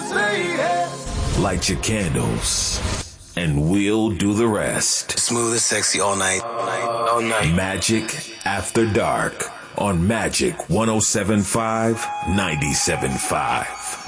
Light your candles, and we'll do the rest. Smooth and sexy all night. All night. Magic After Dark on Magic 107.5, 97.5.